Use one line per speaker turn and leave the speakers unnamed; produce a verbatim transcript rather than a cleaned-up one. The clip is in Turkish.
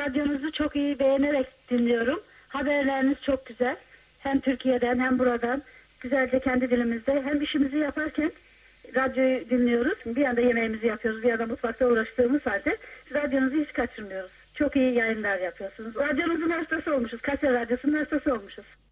radyonuzu çok iyi beğenerek dinliyorum. Haberleriniz çok güzel. Hem Türkiye'den hem buradan. Güzelce kendi dilimizde. Hem işimizi yaparken radyoyu dinliyoruz. Bir yanda yemeğimizi yapıyoruz. Bir yanda mutfakta uğraştığımız halde radyonuzu hiç kaçırmıyoruz. Çok iyi yayınlar yapıyorsunuz. Radyonuzun hastası olmuşuz. Kayseri Radyosu'nun hastası olmuşuz.